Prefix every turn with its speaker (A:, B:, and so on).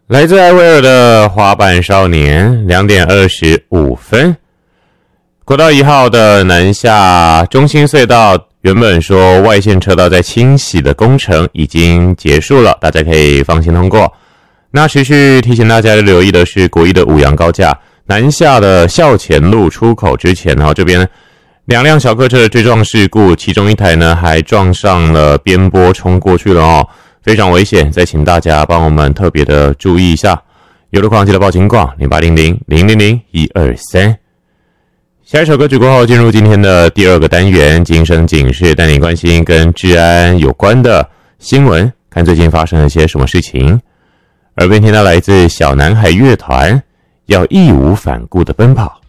A: 来自艾薇儿的滑板少年2点25分。国道1号的南下中兴隧道，原本说外线车道在清洗的工程已经结束了，大家可以放心通过。那持续提醒大家留意的是国一的五杨高架南下的校前路出口之前，这边2辆小客车的追撞事故，其中一台呢还撞上了边坡冲过去了非常危险，再请大家帮我们特别的注意一下。有路况记得报警广0800-000-123。下一首歌曲过后，进入今天的第2个单元，警声警示，带你关心跟治安有关的新闻，看最近发生了些什么事情。耳边听到来自小男孩乐团，要义无反顾的奔跑。